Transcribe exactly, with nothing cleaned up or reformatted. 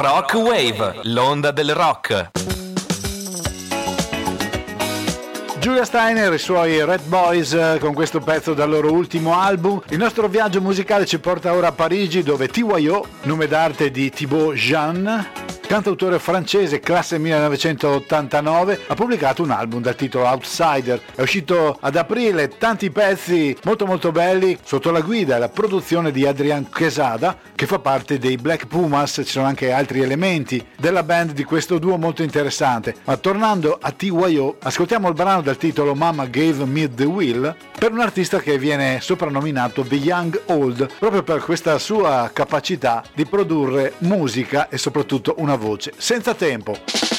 Rock Wave, l'onda del rock. Julia Steiner e i suoi Red Boys con questo pezzo dal loro ultimo album. Il nostro viaggio musicale ci porta ora a Parigi, dove T Y O, nome d'arte di Thibaut Jean, cantautore francese, classe millenovecentottantanove, ha pubblicato un album dal titolo Outsider. È uscito ad aprile, tanti pezzi molto molto belli sotto la guida e la produzione di Adrian Quesada, che fa parte dei Black Pumas. Ci sono anche altri elementi della band di questo duo molto interessante. Ma tornando a T Y O, ascoltiamo il brano dal titolo Mama Gave Me the Will, per un artista che viene soprannominato The Young Old, proprio per questa sua capacità di produrre musica e soprattutto una voce senza tempo.